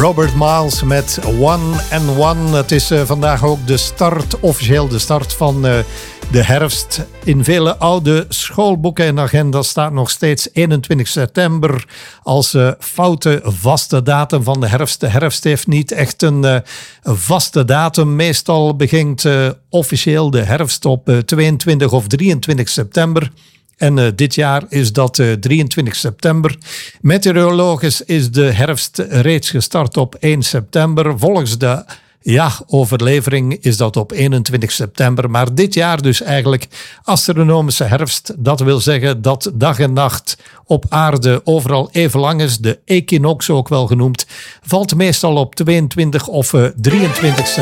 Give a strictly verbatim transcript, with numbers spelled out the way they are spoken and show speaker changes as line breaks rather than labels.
Robert Miles met One and One. Het is uh, vandaag ook de start, officieel de start van uh, de herfst. In vele oude schoolboeken en agendas staat nog steeds eenentwintig september als uh, foute vaste datum van de herfst. De herfst heeft niet echt een uh, vaste datum. Meestal begint uh, officieel de herfst op uh, tweeëntwintig of drieëntwintig september. En uh, dit jaar is dat uh, drieëntwintig september. Meteorologisch is de herfst reeds gestart op één september. Volgens de ja, overlevering is dat op eenentwintig september. Maar dit jaar dus eigenlijk astronomische herfst. Dat wil zeggen dat dag en nacht op aarde overal even lang is. De equinox ook wel genoemd. Valt meestal op tweeëntwintig of uh, drieëntwintig september.